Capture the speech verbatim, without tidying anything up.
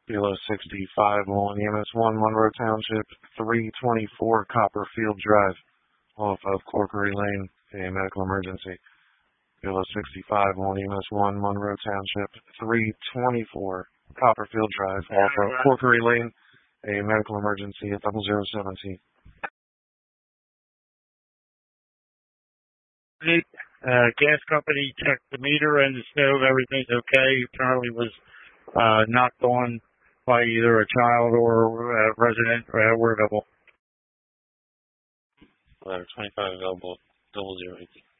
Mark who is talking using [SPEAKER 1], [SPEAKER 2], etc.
[SPEAKER 1] Kilo sixty-five on E M S one, Monroe Township, three twenty-four Copperfield Drive, off of Corkery Lane, a medical emergency. Kilo sixty-five on E M S one, Monroe Township, three twenty-four Copperfield Drive, off of Corkery Lane, a medical emergency at double zero seventeen.
[SPEAKER 2] Uh, gas company checked the meter and the stove. Everything's okay. Apparently was uh, knocked on by either a child or a resident. Uh, we're available.
[SPEAKER 1] twenty-five available, double zero eighteen.